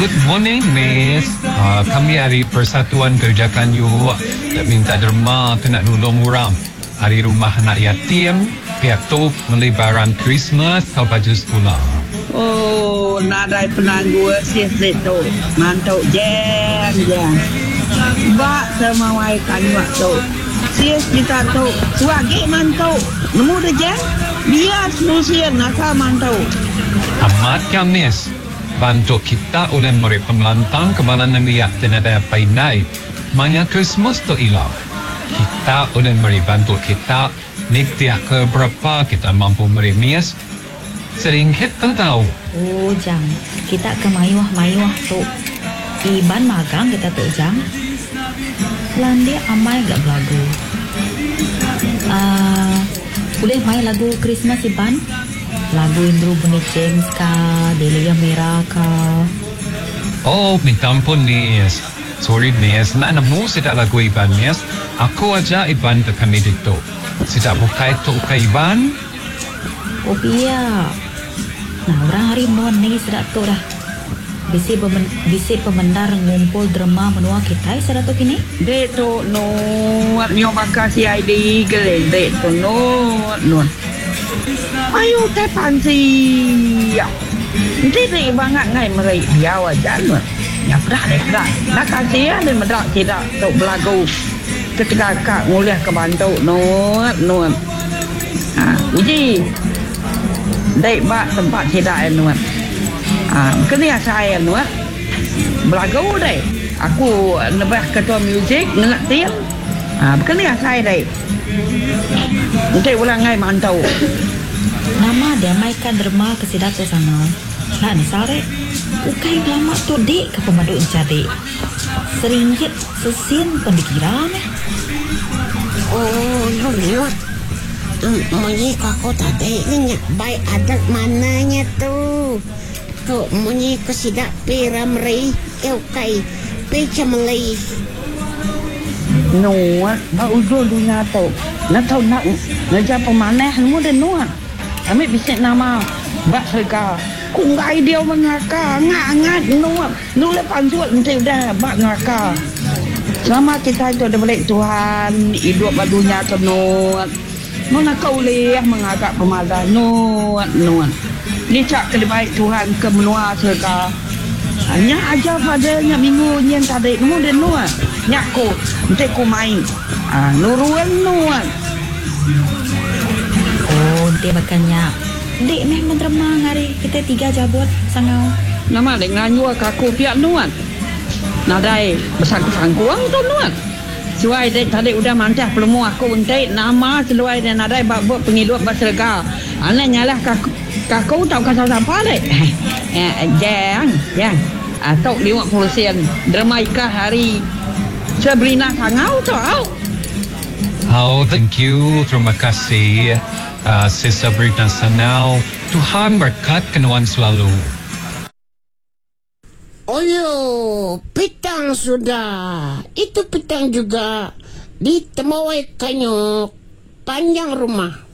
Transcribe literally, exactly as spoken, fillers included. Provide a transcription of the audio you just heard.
Good morning, Miss. Uh, kami dari Persatuan Kerjakan You minta derma tu nak nolong orang. Hari rumah anak yatim, pihak tu beli barang Christmas atau baju sekolah. Oh, nadai penanggu sis tu. Mantuk jeng jeng. Bak semawai kanwak tu. Sis kita tu. Suagi mantuk. Nemu dah jeng. Biar selusian nakal mantuk. Amat kan, Miss. Bantu kita oleh murid pemelantang kemalan nemiak dan ada apa inai. Manya Christmas tu ilah. Kita oleh murid bantu kita. Nik tiap ke berapa kita mampu murid Miss. Sering kita tahu. Oh, jang. Kita ke mayuah-mayuah tu. Iban magang kita tu, jang. Landia amai gak belagu. Uh, boleh main lagu Christmas, Iban? Lagu Indru Bunyi James ka, Delia Merah ka. Oh, minta ampun, Miss. Sorry, Miss. Nak nemu tidak lagu Iban, Miss. Aku aja Iban ke kami dito. Tidak buka itu ke Iban. Oh, biar. Nah, orang hari non ni sedak tu dah. Bisi pemen, bisi pemendar ngumpul drama menua kita sedak tu kini. Dek tu no, nyo makasih I D geleng dek tu no, no. Ayo teh pansi. Nanti dek banget ngai merai dia wajar no. Ya dah dek dah. Nak kasih ada medak tidak tu belagu. Ketika kak nguliah ke bantu no, no. Ah, uji. Dek bak tempat tidak no. Ah, kena saya no. Belagu dek. Aku lebih ketua muzik ngelak tiap. Ah, kena saya dek. Nanti ulang ngai mantau. Nama dia mainkan derma ke sidak tu sana. Nak ni sare. Ukai lama tu dek ke pemadu encade. Seringgit sesin pendikiran. Oh, nyut. Munyi kakak tadi ni baik adat mananya tu. Tu munyi ke sidak piramri. Kau kai pecamlei. No, ba ujo dunia tu. Nak tahu nak ngajar pemanah semua dah no. Kami bisa nama bak serga. Ku ngai dia mengaka ngat-ngat no. No lepas suat nanti dah bak ngaka. Selama kita itu ada balik Tuhan, hidup pada dunia tu no. No nak kau leh mengagak pemadah no, no. Ni cak ke baik Tuhan ke menua serga. Hanya aja padanya minggu yang tadi no dan no. Nyaku, nanti ku main. Ah, nuruan no. Oh, dia makannya. Dek meh menderma ngari kita tiga jabut sangau. Nama dek nganyu kaku piak nuan. Nadai besang-besangkuang tu nuan. Suai dek tadi udah mantah pelemu aku untai nama seluai dan nadai bak buat penghidup berserga. Anak nyalah kaku kaku tahu kasar siapa dek. Eh, jang, jang. Atau lima puluh sen. Derma ikah hari Sabrina sangau tau. Oh, thank you. Terima kasih. Uh, Sis Sabrina Sanau. Tuhan berkat kenuan selalu. Oh yo, pitang sudah. Itu pitang juga. Di temawai kanyok panjang rumah.